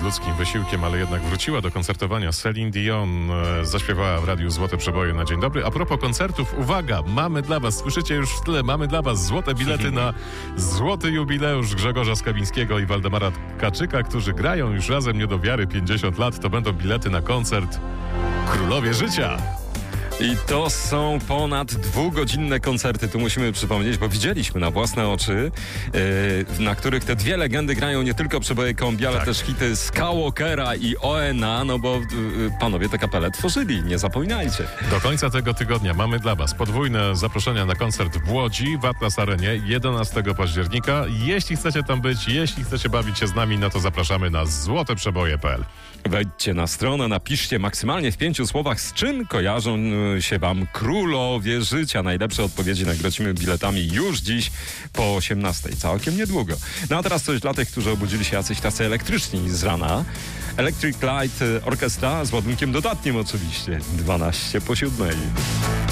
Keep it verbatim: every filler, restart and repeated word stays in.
nadludzkim wysiłkiem, ale jednak wróciła do koncertowania. Celine Dion e, zaśpiewała w radiu Złote Przeboje na dzień dobry. A propos koncertów, uwaga, mamy dla was, słyszycie już w tle, mamy dla was złote bilety na złoty jubileusz Grzegorza Skawińskiego i Waldemara Kaczyka, którzy grają już razem nie do wiary pięćdziesiąt lat. To będą bilety na koncert Królowie Życia. I to są ponad dwugodzinne koncerty, tu musimy przypomnieć, bo widzieliśmy na własne oczy, yy, na których te dwie legendy grają nie tylko przeboje kombi, ale tak. też hity Skywalkera i O N A, no bo yy, panowie te kapele tworzyli, nie zapominajcie. Do końca tego tygodnia mamy dla was podwójne zaproszenia na koncert w Łodzi, w Atlas Arenie, jedenastego października. Jeśli chcecie tam być, jeśli chcecie bawić się z nami, no to zapraszamy na złoteprzeboje kropka p l. Wejdźcie na stronę, napiszcie maksymalnie w pięciu słowach, z czym kojarzą się wam Królowie Życia. Najlepsze odpowiedzi nagrodzimy biletami już dziś po osiemnastej. Całkiem niedługo. No a teraz coś dla tych, którzy obudzili się jacyś tacy elektryczni z rana. Electric Light Orchestra z ładunkiem dodatnim oczywiście. dwanaście po siódmej.